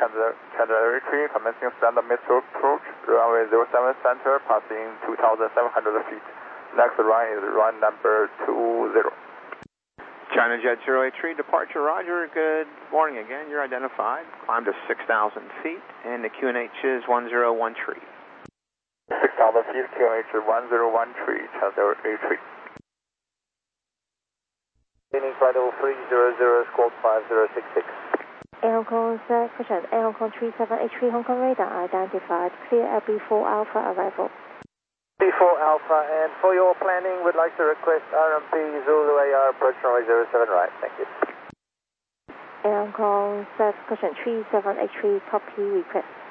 Canterbury Tree, commencing standard missile approach, runway 07 center, passing 2,700 feet. Next run is run number 20. China Jet 083, departure, roger. Good morning again. You're identified. Climb to 6,000 feet, and the QNH is 1013. 6,000 feet, QNH 1013, China 083. Meaning flight 0300, squawk 5066. Air Hong Kong, question, Air Hong Kong 3783, Hong Kong radar identified. Clear LB4 Alpha arrival. B4 Alpha, and for your planning, we'd like to request RMP Zulu AR approach runway 07 right. Thank you. Air Hong Kong, question 3783, copy request.